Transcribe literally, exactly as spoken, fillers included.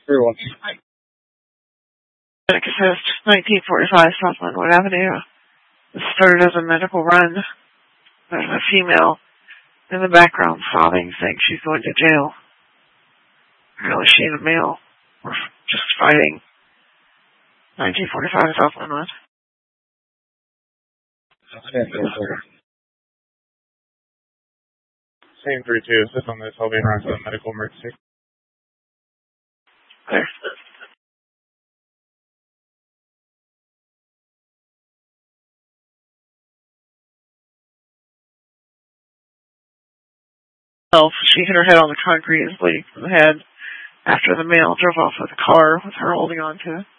Everyone. Medic Assist, nineteen forty-five South Linwood Avenue. This started as a medical run. There's a female in the background sobbing, saying she's going to jail. Apparently she and a male were just fighting. nineteen forty-five South Linwood. Same three two, assist on this, I'll be around to the medical emergency. There. She hit her head on the concrete and is bleeding from the head after the male drove off with a car with her holding on to it.